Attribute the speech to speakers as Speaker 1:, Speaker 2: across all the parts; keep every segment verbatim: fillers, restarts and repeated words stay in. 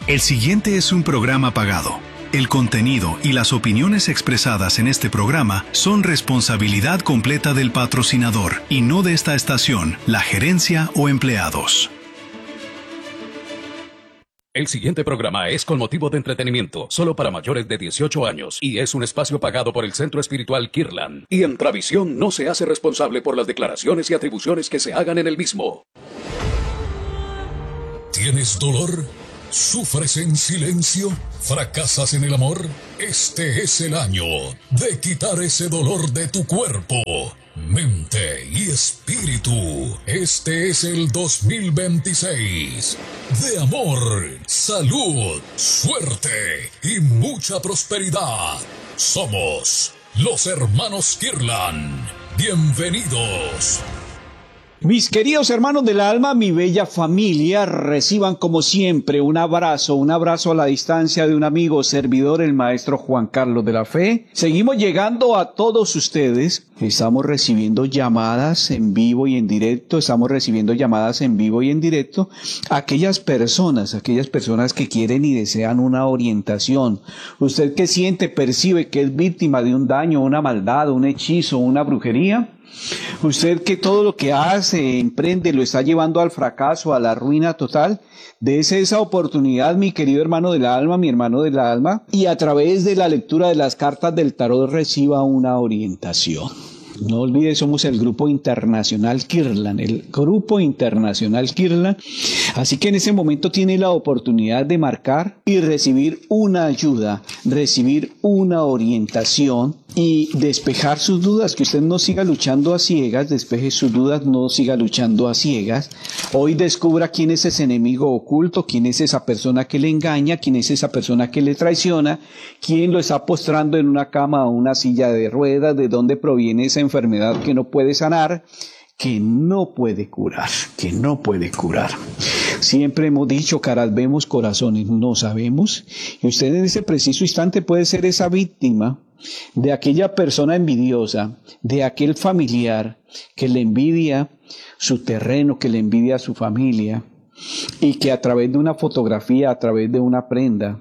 Speaker 1: El siguiente es un programa pagado. El contenido y las opiniones expresadas en este programa son responsabilidad completa del patrocinador y no de esta estación, la gerencia o empleados.
Speaker 2: El siguiente programa es con motivo de entretenimiento, solo para mayores de dieciocho años, y es un espacio pagado por el Centro Espiritual Kirlan. Y Entravisión no se hace responsable por las declaraciones y atribuciones que se hagan en el mismo.
Speaker 3: ¿Tienes dolor? ¿Sufres en silencio? ¿Fracasas en el amor? Este es el año de quitar ese dolor de tu cuerpo, mente y espíritu. Este es el dos mil veintiséis de amor, salud, suerte y mucha prosperidad. Somos los hermanos Kirlan. Bienvenidos.
Speaker 4: Mis queridos hermanos del alma, mi bella familia, reciban como siempre un abrazo, un abrazo a la distancia de un amigo servidor, el maestro Juan Carlos de la Fe. Seguimos llegando a todos ustedes, estamos recibiendo llamadas en vivo y en directo, estamos recibiendo llamadas en vivo y en directo a aquellas personas, aquellas personas que quieren y desean una orientación. Usted que siente, percibe que es víctima de un daño, una maldad, un hechizo, una brujería. Usted que todo lo que hace, emprende, lo está llevando al fracaso, a la ruina total, dése esa oportunidad, mi querido hermano del alma, mi hermano del alma, y a través de la lectura de las cartas del tarot reciba una orientación. No olvide, somos el Grupo Internacional Kirlan, el Grupo Internacional Kirlan. Así que en ese momento tiene la oportunidad de marcar y recibir una ayuda, recibir una orientación y despejar sus dudas, que usted no siga luchando a ciegas, despeje sus dudas, no siga luchando a ciegas. Hoy descubra quién es ese enemigo oculto, quién es esa persona que le engaña, quién es esa persona que le traiciona, quién lo está postrando en una cama o una silla de ruedas, de dónde proviene esa enfermedad que no puede sanar, que no puede curar, que no puede curar. Siempre hemos dicho, caras vemos, corazones no sabemos, y usted en ese preciso instante puede ser esa víctima de aquella persona envidiosa, de aquel familiar que le envidia su terreno, que le envidia su familia, y que a través de una fotografía, a través de una prenda,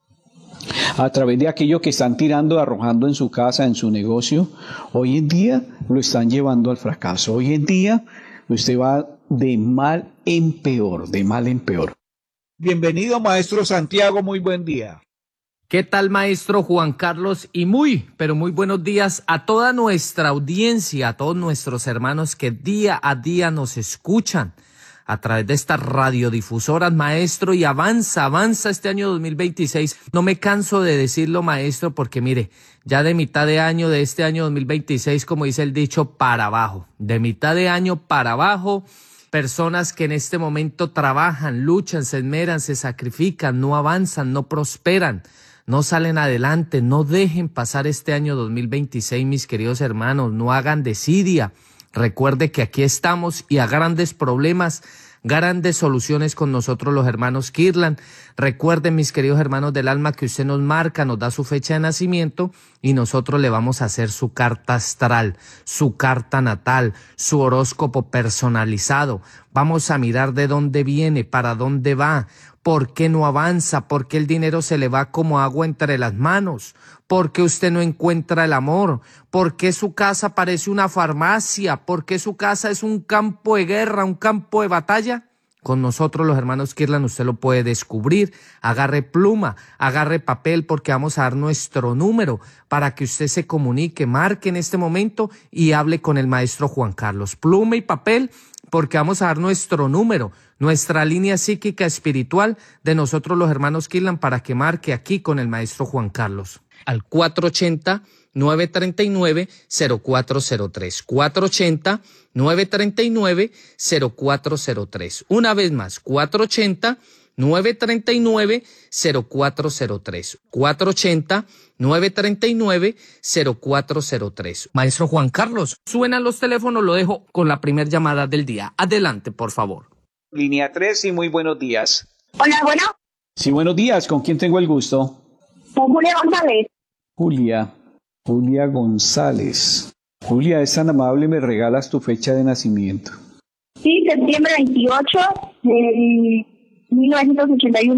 Speaker 4: a través de aquello que están tirando, arrojando en su casa, en su negocio, hoy en día lo están llevando al fracaso. Hoy en día usted va de mal en peor, de mal en peor. Bienvenido, maestro Santiago, muy buen día.
Speaker 5: ¿Qué tal, maestro Juan Carlos? Y muy, pero muy buenos días a toda nuestra audiencia, a todos nuestros hermanos que día a día nos escuchan a través de estas radiodifusoras, maestro, y avanza, avanza este año dos mil veintiséis. No me canso de decirlo, maestro, porque mire, ya de mitad de año de este año dos mil veintiséis, como dice el dicho, para abajo. De mitad de año para abajo, personas que en este momento trabajan, luchan, se esmeran, se sacrifican, no avanzan, no prosperan, no salen adelante. No dejen pasar este año dos mil veintiséis, mis queridos hermanos, no hagan desidia. Recuerde que aquí estamos y a grandes problemas, grandes soluciones con nosotros los hermanos Kirlan. Recuerden, mis queridos hermanos del alma, que usted nos marca, nos da su fecha de nacimiento y nosotros le vamos a hacer su carta astral, su carta natal, su horóscopo personalizado. Vamos a mirar de dónde viene, para dónde va, por qué no avanza, por qué el dinero se le va como agua entre las manos, por qué usted no encuentra el amor, por qué su casa parece una farmacia, por qué su casa es un campo de guerra, un campo de batalla. Con nosotros los hermanos Kirlan usted lo puede descubrir. Agarre pluma, agarre papel, porque vamos a dar nuestro número para que usted se comunique, marque en este momento y hable con el maestro Juan Carlos. Pluma y papel, porque vamos a dar nuestro número, nuestra línea psíquica espiritual de nosotros los hermanos Kirlan, para que marque aquí con el maestro Juan Carlos al cuatro ochenta, nueve treinta y nueve, cero cuatro cero tres, cuatro ochenta, nueve treinta y nueve, cero cuatro cero tres. Una vez más, cuatro ochenta, nueve treinta y nueve, cero cuatro cero tres, cuatro ochenta, nueve treinta y nueve, cero cuatro cero tres. Maestro Juan Carlos, suenan los teléfonos, lo dejo con la primera llamada del día. Adelante, por favor.
Speaker 4: Línea tres y muy buenos días.
Speaker 6: Hola, bueno.
Speaker 4: Sí, buenos días. ¿Con quién tengo el gusto?
Speaker 6: Con Julia González.
Speaker 4: Julia. Julia González. Julia, es tan amable, me regalas tu fecha de nacimiento.
Speaker 6: Sí, septiembre veintiocho de mil novecientos ochenta y uno.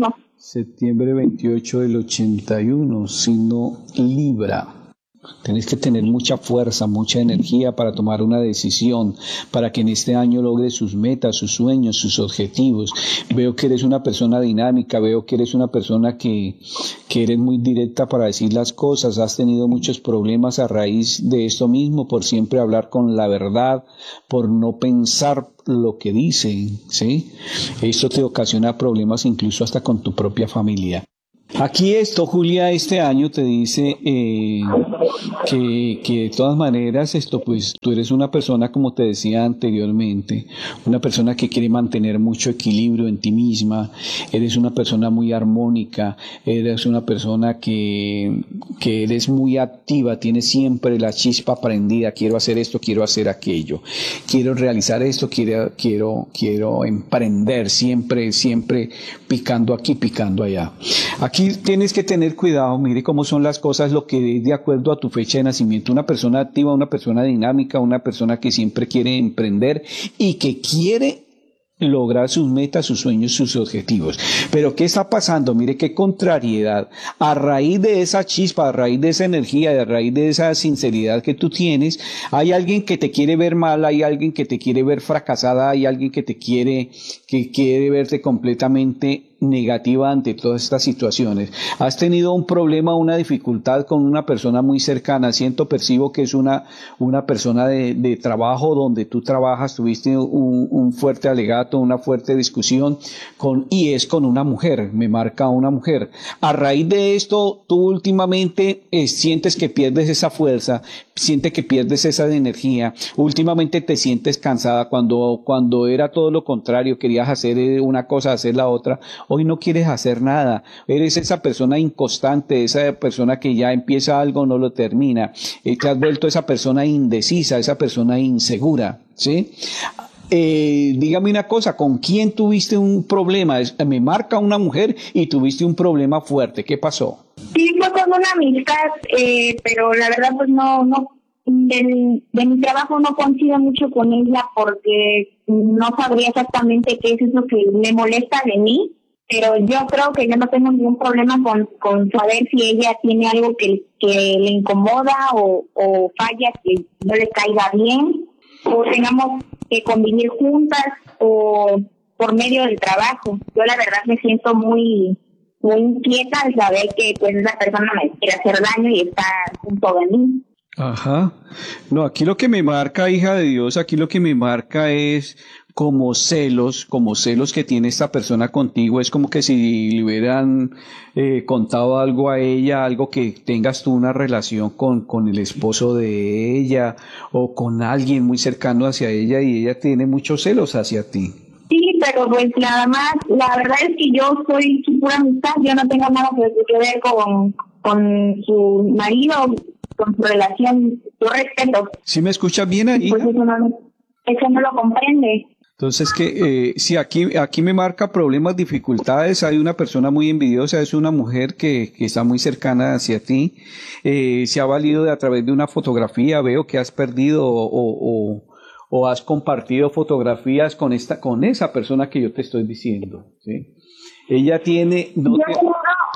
Speaker 4: Septiembre veintiocho del ochenta y uno, signo Libra. Tienes que tener mucha fuerza, mucha energía para tomar una decisión, para que en este año logres sus metas, sus sueños, sus objetivos. Veo que eres una persona dinámica, veo que eres una persona que, que eres muy directa para decir las cosas. Has tenido muchos problemas a raíz de esto mismo, por siempre hablar con la verdad, por no pensar lo que dicen, ¿sí? Esto te ocasiona problemas incluso hasta con tu propia familia. Aquí esto, Julia, este año te dice eh, que, que de todas maneras esto, pues tú eres una persona, como te decía anteriormente, una persona que quiere mantener mucho equilibrio en ti misma, eres una persona muy armónica, eres una persona que, que eres muy activa, tienes siempre la chispa prendida, quiero hacer esto, quiero hacer aquello, quiero realizar esto, quiero, quiero, quiero emprender, siempre, siempre picando aquí, picando allá. Aquí tienes que tener cuidado, mire cómo son las cosas, lo que es de acuerdo a tu fecha de nacimiento. Una persona activa, una persona dinámica, una persona que siempre quiere emprender y que quiere lograr sus metas, sus sueños, sus objetivos. Pero ¿qué está pasando? Mire qué contrariedad. A raíz de esa chispa, a raíz de esa energía, a raíz de esa sinceridad que tú tienes, hay alguien que te quiere ver mal, hay alguien que te quiere ver fracasada, hay alguien que te quiere, que quiere verte completamente negativa ante todas estas situaciones. Has tenido un problema, una dificultad con una persona muy cercana. Siento, percibo que es una, una persona de, de trabajo donde tú trabajas, tuviste un, un fuerte alegato, una fuerte discusión con, y es con una mujer, me marca una mujer. A raíz de esto, tú últimamente eh, sientes que pierdes esa fuerza, sientes que pierdes esa energía, últimamente te sientes cansada cuando, cuando era todo lo contrario, querías hacer una cosa, hacer la otra. Hoy no quieres hacer nada, eres esa persona inconstante, esa persona que ya empieza algo, no lo termina, eh, te has vuelto esa persona indecisa, esa persona insegura, ¿sí? Eh, dígame una cosa, ¿con quién tuviste un problema? Es, me marca una mujer y tuviste un problema fuerte, ¿qué pasó?
Speaker 6: Sí, fue con una amistad, eh, pero la verdad pues no, no, del, de mi trabajo no coincido mucho con ella porque no sabría exactamente qué es eso que le molesta de mí. Pero yo creo que yo no tengo ningún problema con, con saber si ella tiene algo que, que le incomoda o, o falla que no le caiga bien, o tengamos que convivir juntas o por medio del trabajo. Yo la verdad me siento muy, muy inquieta al saber que pues esa persona me quiere hacer daño y está junto de mí.
Speaker 4: Ajá. No, aquí lo que me marca, hija de Dios, aquí lo que me marca es como celos, como celos que tiene esta persona contigo. Es como que si le hubieran eh, contado algo a ella, algo que tengas tú una relación con, con el esposo de ella o con alguien muy cercano hacia ella y ella tiene muchos celos hacia ti.
Speaker 6: Sí, pero pues nada más, la verdad es que yo soy su pura amistad, yo no tengo nada que ver con, con su marido, con su relación, yo respeto.
Speaker 4: ¿Sí me escuchas bien ahí?
Speaker 6: Pues eso no, eso no lo comprende.
Speaker 4: Entonces, que eh, sí, aquí, aquí me marca problemas, dificultades. Hay una persona muy envidiosa, es una mujer que, que está muy cercana hacia ti. Eh, se ha valido de a través de una fotografía. Veo que has perdido o, o, o has compartido fotografías con esta, con esa persona que yo te estoy diciendo, ¿sí? Ella tiene... No
Speaker 6: yo,
Speaker 4: te...
Speaker 6: no,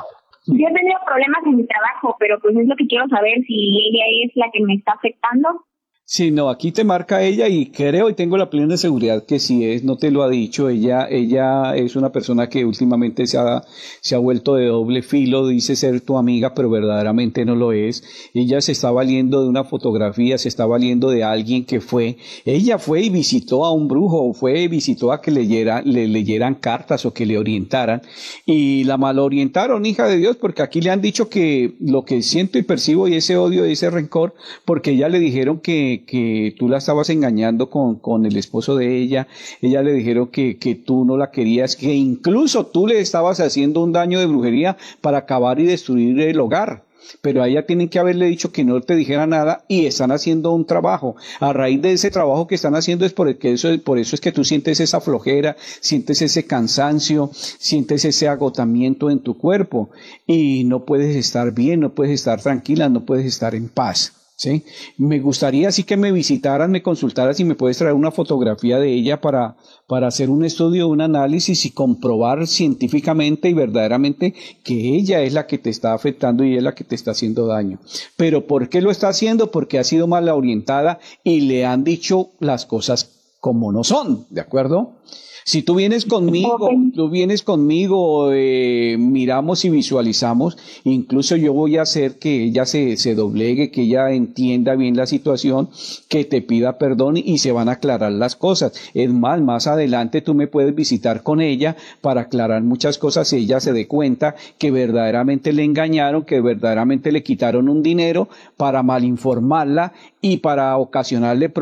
Speaker 6: yo he tenido problemas en mi trabajo, pero pues es lo que quiero saber, si ella es la que me está afectando.
Speaker 4: Sí, no, aquí te marca ella y creo y tengo la plena seguridad que sí es, no te lo ha dicho, ella ella es una persona que últimamente se ha, se ha vuelto de doble filo, dice ser tu amiga, pero verdaderamente no lo es. Ella se está valiendo de una fotografía, se está valiendo de alguien que fue, ella fue y visitó a un brujo, fue y visitó a que leyera, le leyeran cartas o que le orientaran y la malorientaron, hija de Dios, porque aquí le han dicho que lo que siento y percibo y ese odio y ese rencor, porque ella le dijeron que que tú la estabas engañando con, con el esposo de ella, ella le dijeron que, que tú no la querías, que incluso tú le estabas haciendo un daño de brujería para acabar y destruir el hogar. Pero a ella tienen que haberle dicho que no te dijera nada y están haciendo un trabajo. A raíz de ese trabajo que están haciendo es por, el que eso, por eso es que tú sientes esa flojera, sientes ese cansancio, sientes ese agotamiento en tu cuerpo y no puedes estar bien, no puedes estar tranquila, no puedes estar en paz. Sí, me gustaría sí que me visitaran, me consultaran si me puedes traer una fotografía de ella para, para hacer un estudio, un análisis y comprobar científicamente y verdaderamente que ella es la que te está afectando y es la que te está haciendo daño. Pero ¿por qué lo está haciendo? Porque ha sido mal orientada y le han dicho las cosas como no son, ¿de acuerdo? Si tú vienes conmigo, tú vienes conmigo, eh, miramos y visualizamos, incluso yo voy a hacer que ella se, se doblegue, que ella entienda bien la situación, que te pida perdón y se van a aclarar las cosas. Es más, más adelante tú me puedes visitar con ella para aclarar muchas cosas y ella se dé cuenta que verdaderamente le engañaron, que verdaderamente le quitaron un dinero para malinformarla y para ocasionarle problemas